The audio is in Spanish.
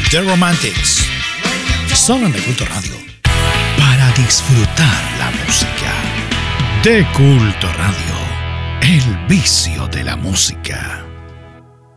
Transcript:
The Romantics. Solo en De Culto Radio. Para disfrutar la música. De Culto Radio. El vicio de la música.